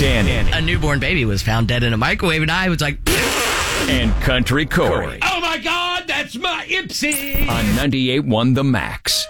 Danny. A newborn baby was found dead in a microwave, and I was like, And Country Corey. Oh my God, that's my Ipsy! On 98.1 The Max.